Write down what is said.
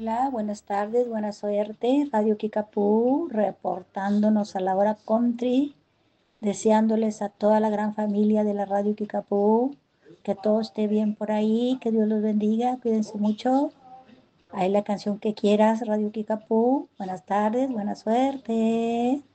Hola, buenas tardes, buena suerte. Radio Kikapú, reportándonos a la hora country, deseándoles a toda la gran familia de la Radio Kikapú que todo esté bien por ahí, que Dios los bendiga, cuídense mucho. Ahí la canción que quieras, Radio Kikapú. Buenas tardes, buena suerte.